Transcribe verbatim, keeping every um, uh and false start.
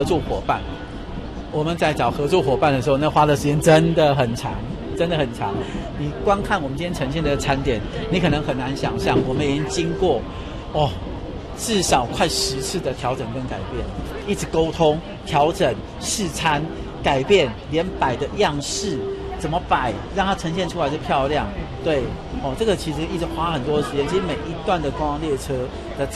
合作伙伴，我们在找合作伙伴的时候，那花的时间真的很长，真的很长。你光看我们今天呈现的餐点，你可能很难想象，我们已经经过哦至少快十次的调整跟改变，一直沟通、调整、试餐、改变，连摆的样式怎么摆，让它呈现出来是漂亮。对，哦，这个其实一直花很多时间。其实每一段的观光列车的